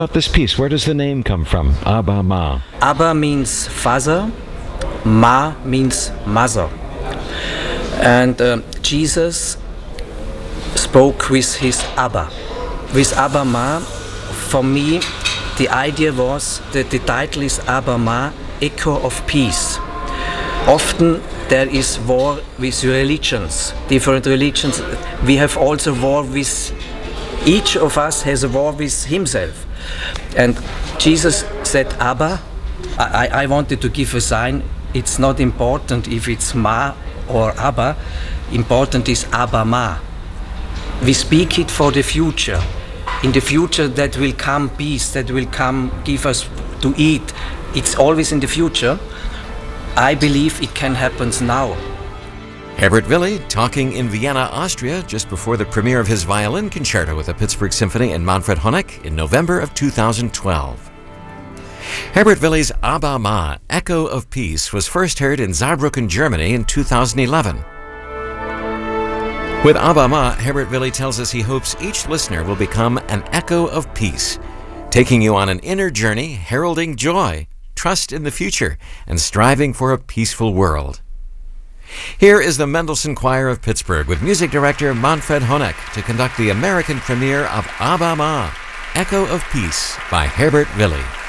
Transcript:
About this piece, where does the name come from? Abba Ma. Abba means father, Ma means mother. And Jesus spoke with his Abba. With Abba Ma, for me, the idea was that the title is Abba Ma, Echo of Peace. Often there is war with religions, different religions. We have also war with, each of us has a war with himself. And Jesus said, Abba, I wanted to give a sign. It's not important if it's Ma or Abba. Important is Abba Ma. We speak it for the future. In the future that will come peace, that will come give us to eat. It's always in the future. I believe it can happen now. Herbert Willi talking in Vienna, Austria, just before the premiere of his violin concerto with the Pittsburgh Symphony and Manfred Honeck in November of 2012. Herbert Willi's Abba Ma, Echo of Peace, was first heard in Saarbrücken, Germany in 2011. With Abba Ma, Herbert Willi tells us he hopes each listener will become an echo of peace, taking you on an inner journey heralding joy, trust in the future, and striving for a peaceful world. Here is the Mendelssohn Choir of Pittsburgh with music director Manfred Honeck to conduct the American premiere of Abba Ma, Echo of Peace by Herbert Willi.